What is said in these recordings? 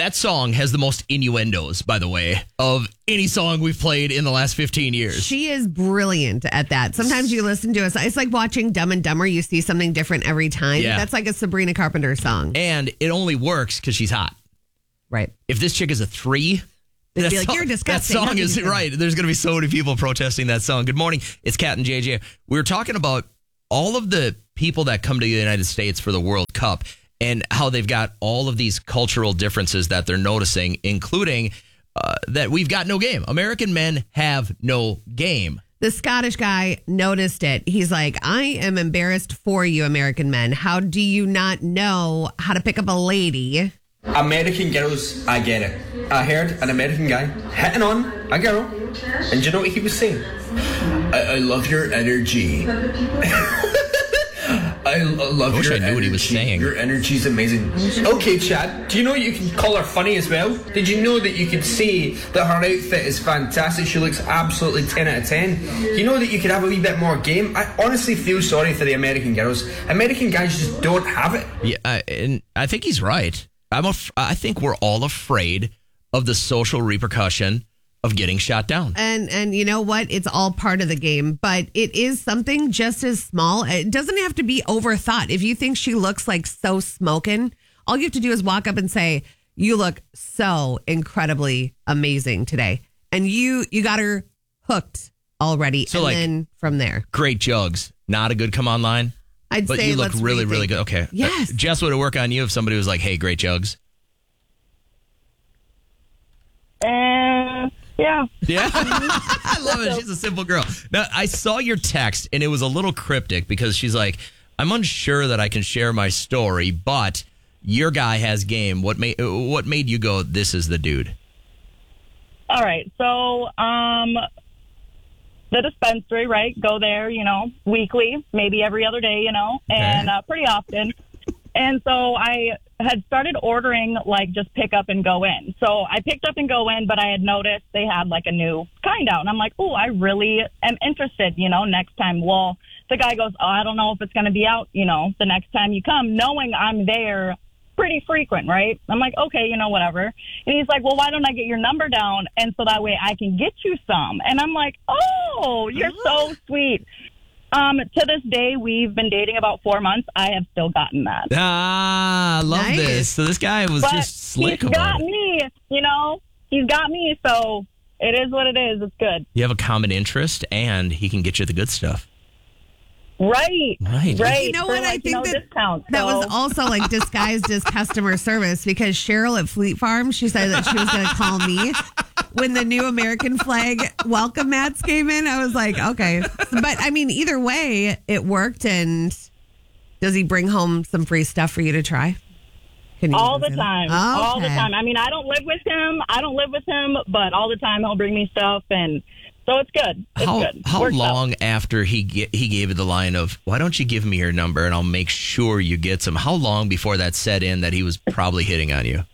That song has the most innuendos, by the way, of any song we've played in the last 15 years. She is brilliant at that. Sometimes you listen to us. It's like watching Dumb and Dumber. You see something different every time. Yeah. That's like a Sabrina Carpenter song. And it only works because she's hot. Right. If this chick is a 3... They'd be like, you're disgusting. That song is right. There's going to be so many people protesting that song. Good morning. It's Kat and JJ. We were talking about all of the people that come to the United States for the World Cup and how they've got all of these cultural differences that they're noticing, including that we've got no game. American men have no game. The Scottish guy noticed it. He's like, I am embarrassed for you, American men. How do you not know how to pick up a lady? American girls, I get it. I heard an American guy hitting on a girl, and do you know what he was saying? I love your energy. I love wish your I knew energy. what he was saying. Your energy's amazing. Okay, Chad, do you know you can call her funny as well? Did you know that you could say that her outfit is fantastic? She looks absolutely 10 out of 10. You know that you could have a wee bit more game? I honestly feel sorry for the American girls. American guys just don't have it. Yeah, and I think he's right. I think we're all afraid of the social repercussion of getting shot down. And you know what? It's all part of the game, but it is something just as small. It doesn't have to be overthought. If you think she looks like so smoking, all you have to do is walk up and say, you look so incredibly amazing today. And you got her hooked already. So, and like, then from there. Great jugs. Not a good come on line. I'd But say you look let's really, rethink. really good. Okay. Yes. Jess, would it work on you if somebody was like, hey, great jugs? Yeah. Yeah. I love it. She's a simple girl. Now, I saw your text, and it was a little cryptic because she's like, I'm unsure that I can share my story, but your guy has game. What made you go, this is the dude? All right. So, the dispensary, right? Go there, weekly, maybe every other day, and pretty often. And so I had started ordering, like, just pick up and go in. So I picked up and go in, but I had noticed they had, like, a new kind out. And I'm like, oh, I really am interested, next time. Well, the guy goes, oh, I don't know if it's going to be out, the next time you come, knowing I'm there pretty frequent, right? I'm like, okay, whatever. And he's like, well, why don't I get your number down? And so that way I can get you some. And I'm like, oh, you're so sweet. To this day, we've been dating about 4 months. I have still gotten that. Ah, love Nice. this. So this guy was just slick He's about got it. me, He's got me, so it is what it is. It's good. You have a common interest, and he can get you the good stuff. Right. You know what? I think discount, that so. was also like disguised as customer service because Cheryl at Fleet Farm, she said that she was going to call me when the new American flag welcome mats came in. I was like, okay. But I mean, either way, it worked. And does he bring home some free stuff for you to try? Can you All the say that? time. Okay. All the time. I mean, I don't live with him, but all the time he'll bring me stuff, and so it's good. It's good. How Works long out. after he gave you the line of, why don't you give me your number and I'll make sure you get some? How long before that set in that he was probably hitting on you?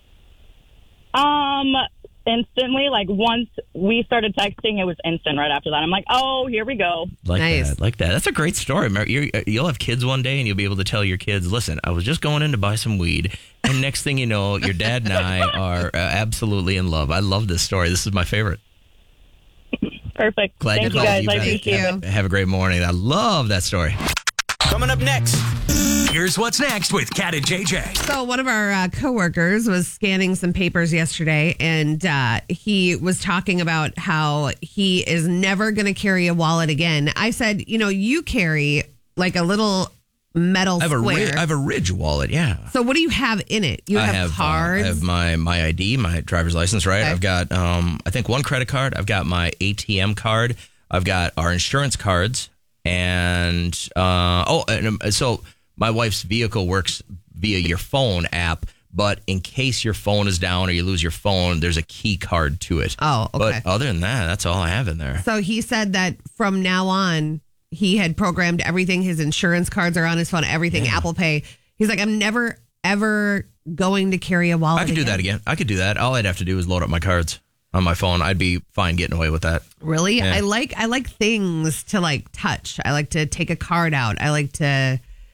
Instantly, like once we started texting, it was instant right after that. I'm like, oh, here we go. Nice. Like that. That's a great story. You'll have kids one day and you'll be able to tell your kids, listen, I was just going in to buy some weed. And next thing you know, your dad and I are absolutely in love. I love this story. This is my favorite. Perfect. Glad Thank you you called. guys. You I bet. appreciate it. Have a great morning. I love that story. Coming up next, here's what's next with Kat and JJ. So one of our coworkers was scanning some papers yesterday, and he was talking about how he is never going to carry a wallet again. I said, you carry like a little metal square. I have a Ridge wallet, yeah. So what do you have in it? You have cards? I have my ID, my driver's license, right? Okay. I've got, I think, one credit card. I've got my ATM card. I've got our insurance cards. And, so my wife's vehicle works via your phone app. But in case your phone is down or you lose your phone, there's a key card to it. Oh, okay. But other than that, that's all I have in there. So he said that from now on, he had programmed everything. His insurance cards are on his phone, everything, Apple Pay. He's like, I'm never, ever going to carry a wallet I could do that again. I could do that. All I'd have to do is load up my cards on my phone. I'd be fine getting away with that. Really? Yeah. I like things to like touch. I like to take a card out. I like to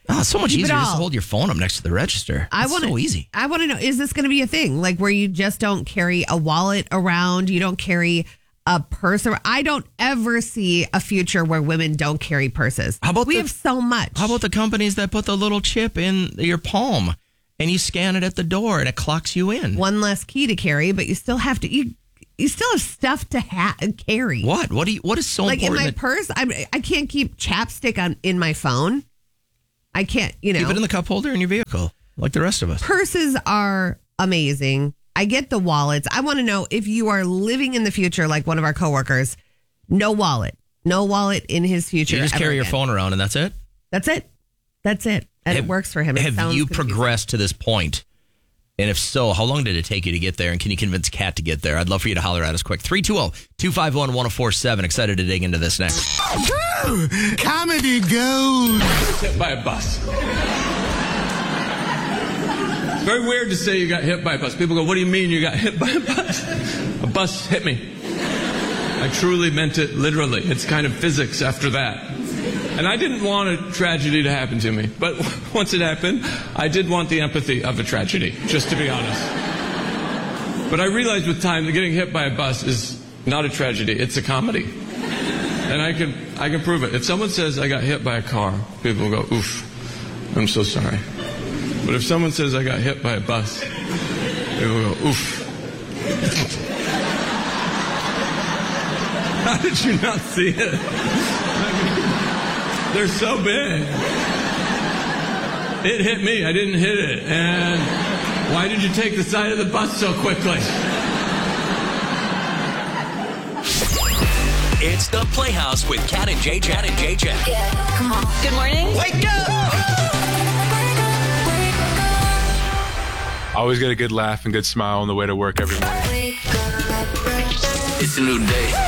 Oh, it's so much Keep it easier just to all. hold your phone up next to the register. It's so easy. I want to know, is this going to be a thing? Like where you just don't carry a wallet around, you don't carry a purse? I don't ever see a future where women don't carry purses. We have so much. How about the companies that put the little chip in your palm and you scan it at the door and it clocks you in? One less key to carry, but you still have to. You still have stuff to carry. What? What is so like important? in my purse? I can't keep chapstick in my phone. I can't. Keep it in the cup holder in your vehicle, like the rest of us. Purses are amazing. I get the wallets. I want to know if you are living in the future, like one of our coworkers. No wallet in his future. You just carry your phone around, and that's it. That's it. And it works for him. Have you progressed to this point? And if so, how long did it take you to get there? And can you convince Kat to get there? I'd love for you to holler at us quick. 320-251-1047. Excited to dig into this next. Comedy gold. Hit by a bus. It's very weird to say you got hit by a bus. People go, what do you mean you got hit by a bus? A bus hit me. I truly meant it literally. It's kind of physics after that. And I didn't want a tragedy to happen to me. But once it happened, I did want the empathy of a tragedy, just to be honest. But I realized with time that getting hit by a bus is not a tragedy. It's a comedy. And I can prove it. If someone says I got hit by a car, people will go, oof, I'm so sorry. But if someone says I got hit by a bus, people will go, oof. How did you not see it? They're so big. It hit me. I didn't hit it. And why did you take the side of the bus so quickly? It's the Playhouse with Kat and JJ. Yeah, come on. Good morning. Wake up! Always get a good laugh and good smile on the way to work every morning. It's a new day.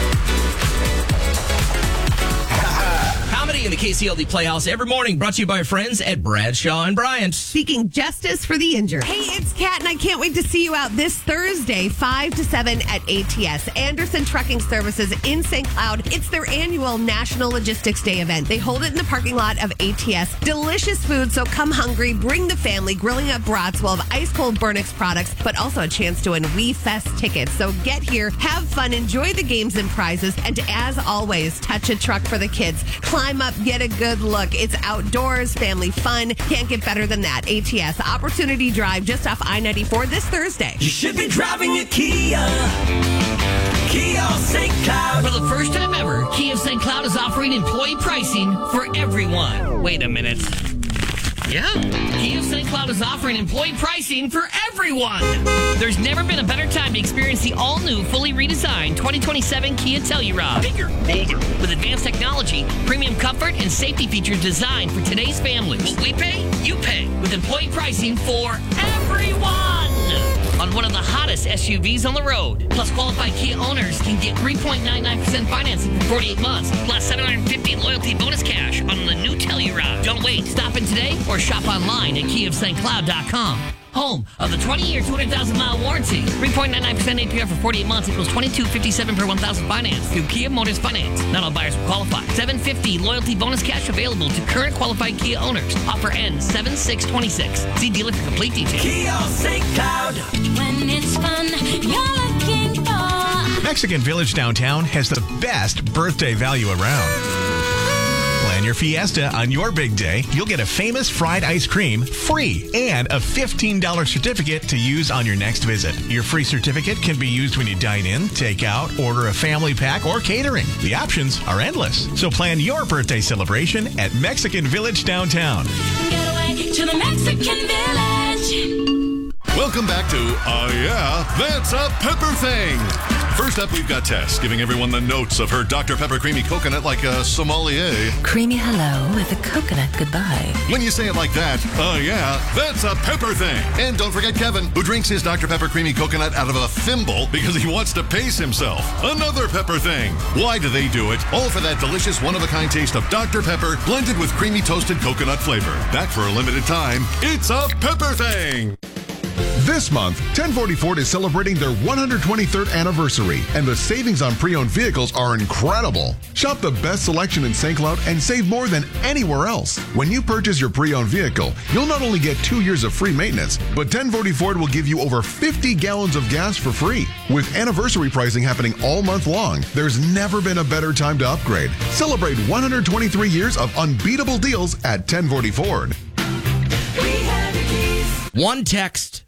Comedy in the KCLD Playhouse every morning, brought to you by our friends at Bradshaw and Bryant. Seeking justice for the injured. Hey, it's Kat, and I can't wait to see you out this Thursday, 5 to 7 at ATS, Anderson Trucking Services in St. Cloud. It's their annual National Logistics Day event. They hold it in the parking lot of ATS. Delicious food, so come hungry, bring the family, grilling up brats. We'll have ice-cold Burnix products, but also a chance to win We Fest tickets. So get here, have fun, enjoy the games and prizes, and as always, touch a truck for the kids. Climb up, get a good look. It's outdoors, family fun. Can't get better than that. ATS Opportunity Drive just off I-94 this Thursday. You should be driving a Kia. Kia St. Cloud. For the first time ever, Kia of St. Cloud is offering employee pricing for everyone. Wait a minute. Yeah, Kia of St. Cloud is offering employee pricing for everyone. There's never been a better time to experience the all-new, fully redesigned 2027 Kia Telluride. Bigger, bolder, with advanced technology, premium comfort, and safety features designed for today's families. What we pay, you pay, with employee pricing for everyone. On one of the hottest SUVs on the road. Plus, qualified Kia owners can get 3.99% financing for 48 months, plus $750 loyalty bonus cash on the new Telluride. Don't wait. Stop in today or shop online at KiaofStCloud.com. Home of the 20-year, 200,000-mile warranty. 3.99% APR for 48 months equals $22.57 per 1,000 finance through Kia Motors Finance. Not all buyers will qualify. $750 loyalty bonus cash available to current qualified Kia owners. Offer ends 7/6/26. See dealer for complete details. Kia St. Cloud. When it's fun, you're looking for. Mexican Village downtown has the best birthday value around. Plan your fiesta on your big day. You'll get a famous fried ice cream free and a $15 certificate to use on your next visit. Your free certificate can be used when you dine in, take out, order a family pack, or catering. The options are endless. So plan your birthday celebration at Mexican Village downtown. Get away to the Mexican Village. Welcome back to Yeah, That's a Pepper Thing. First up, we've got Tess giving everyone the notes of her Dr. Pepper Creamy Coconut like a sommelier. Creamy hello with a coconut goodbye. When you say it like that, yeah, that's a pepper thing. And don't forget Kevin, who drinks his Dr. Pepper Creamy Coconut out of a thimble because he wants to pace himself. Another pepper thing. Why do they do it? All for that delicious one-of-a-kind taste of Dr. Pepper blended with creamy toasted coconut flavor. Back for a limited time. It's a pepper thing. This month, 1040 Ford is celebrating their 123rd anniversary, and the savings on pre-owned vehicles are incredible. Shop the best selection in St. Cloud and save more than anywhere else. When you purchase your pre-owned vehicle, you'll not only get 2 years of free maintenance, but 1040 Ford will give you over 50 gallons of gas for free. With anniversary pricing happening all month long, there's never been a better time to upgrade. Celebrate 123 years of unbeatable deals at 1040 Ford. One text,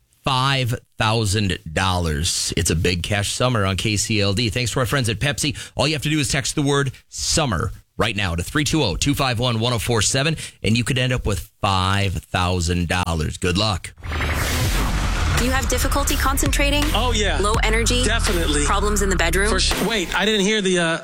$5,000. It's a big cash summer on KCLD. Thanks to our friends at Pepsi. All you have to do is text the word summer right now to 320-251-1047, and you could end up with $5,000. Good luck. Do you have difficulty concentrating? Oh, yeah. Low energy? Definitely. Problems in the bedroom? Wait, I didn't hear the,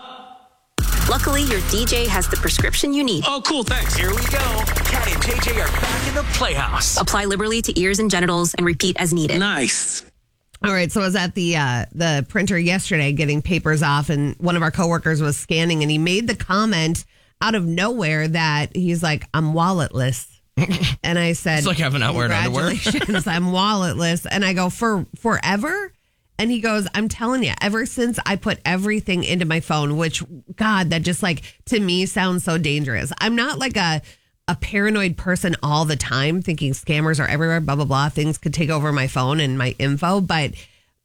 Luckily, your DJ has the prescription you need. Oh, cool, thanks. Here we go. Cat and JJ are back in the Playhouse. Apply liberally to ears and genitals and repeat as needed. Nice. All right, so I was at the printer yesterday getting papers off, and one of our coworkers was scanning, and he made the comment out of nowhere that he's like, I'm walletless. And I said, it's like having not wearing underwear. Congratulations, I'm walletless. And I go, for forever? And he goes, I'm telling you, ever since I put everything into my phone, which, God, that just like, to me, sounds so dangerous. I'm not like a paranoid person all the time thinking scammers are everywhere, blah, blah, blah. Things could take over my phone and my info. But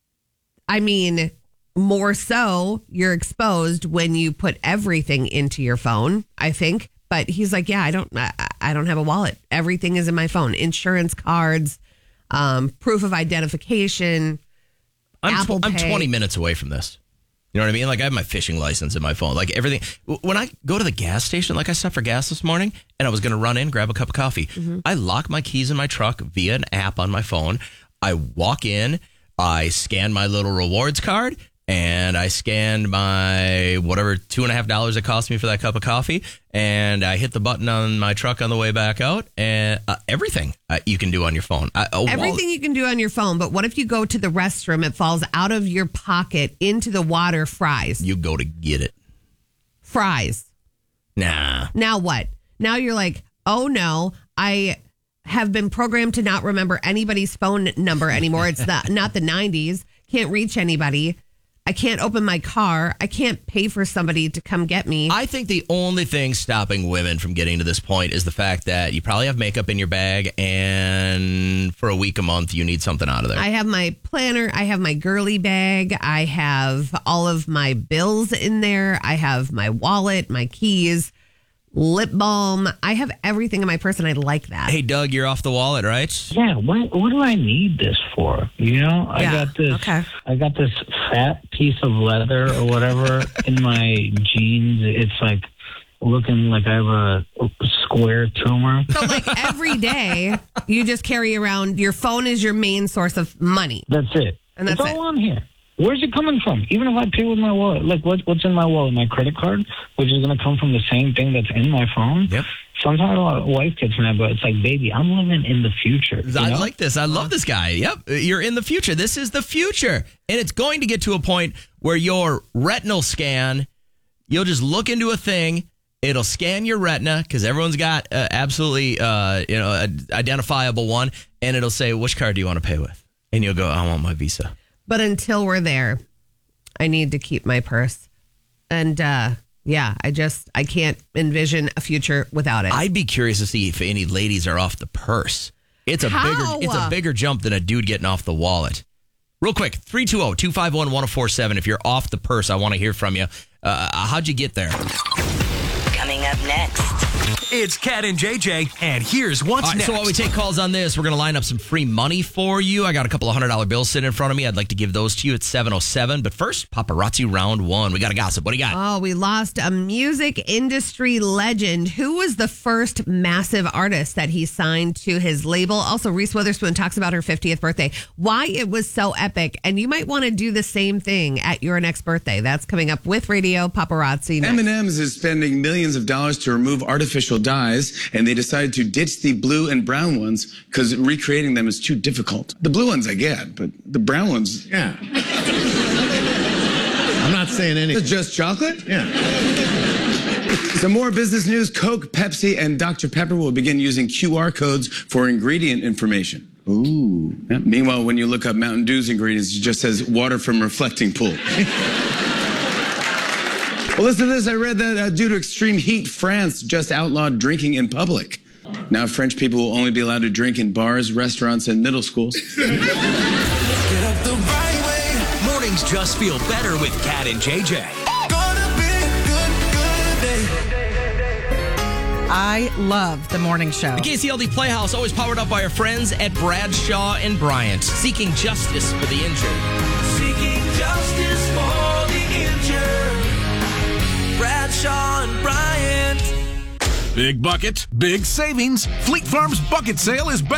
I mean, more so, you're exposed when you put everything into your phone, I think. But he's like, yeah, I don't have a wallet. Everything is in my phone. Insurance cards, proof of identification. I'm 20 minutes away from this. You know what I mean? Like, I have my fishing license in my phone. Like, everything. When I go to the gas station, like I stopped for gas this morning, and I was going to run in, grab a cup of coffee. Mm-hmm. I lock my keys in my truck via an app on my phone. I walk in, I scan my little rewards card, and I scanned my whatever $2.50 it cost me for that cup of coffee, and I hit the button on my truck on the way back out, and everything you can do on your phone. Everything you can do on your phone, but what if you go to the restroom, it falls out of your pocket into the water, fries? You go to get it. Fries. Nah. Now what? Now you're like, oh no, I have been programmed to not remember anybody's phone number anymore. It's not the 90s. Can't reach anybody. I can't open my car. I can't pay for somebody to come get me. I think the only thing stopping women from getting to this point is the fact that you probably have makeup in your bag, and for a week, a month, you need something out of there. I have my planner. I have my girly bag. I have all of my bills in there. I have my wallet, my keys, lip balm. I have everything in my purse, and I like that. Hey, Doug, you're off the wallet, right? Yeah. What do I need this for? You know, I got this. Okay. I got this fat piece of leather or whatever in my jeans. It's like looking like I have a square tumor. So, like, every day, you just carry around your phone is your main source of money. That's it. And that's it's all on here. Where's it coming from? Even if I pay with my wallet, like what's in my wallet? My credit card, which is going to come from the same thing that's in my phone. Yep. Sometimes my wife gets mad, but it's like, baby, I'm living in the future. I like this. I love this guy. Yep. You're in the future. This is the future. And it's going to get to a point where your retinal scan, you'll just look into a thing. It'll scan your retina because everyone's got absolutely identifiable one. And it'll say, which card do you want to pay with? And you'll go, I want my Visa. But until we're there, I need to keep my purse. And I can't envision a future without it. I'd be curious to see if any ladies are off the purse. It's a bigger jump than a dude getting off the wallet. Real quick, 320-251-1047. If you're off the purse, I want to hear from you. How'd you get there? Coming up next, it's Cat and JJ, and here's what's next. So while we take calls on this, we're going to line up some free money for you. I got a couple of $100 bills sitting in front of me. I'd like to give those to you at 7:07. But first, paparazzi round one. We got to gossip. What do you got? Oh, we lost a music industry legend. Who was the first massive artist that he signed to his label? Also, Reese Witherspoon talks about her 50th birthday, why it was so epic. And you might want to do the same thing at your next birthday. That's coming up with Radio Paparazzi next. M&M's is spending millions of dollars to remove artificial dyes, and they decided to ditch the blue and brown ones because recreating them is too difficult. The blue ones I get, but the brown ones, yeah. I'm not saying anything. It's just chocolate? Yeah. Some more business news. Coke, Pepsi, and Dr. Pepper will begin using QR codes for ingredient information. Ooh. Yeah. Meanwhile, when you look up Mountain Dew's ingredients, it just says water from reflecting pool. Well, listen to this. I read that due to extreme heat, France just outlawed drinking in public. Now French people will only be allowed to drink in bars, restaurants, and middle schools. Get up the right way. Mornings just feel better with Cat and JJ. I love the morning show. The KCLD Playhouse, always powered up by our friends at Bradshaw and Bryant, seeking justice for the injured. Seeking justice for the injured. Bradshaw and Bryant. Big bucket, big savings. Fleet Farm's bucket sale is back.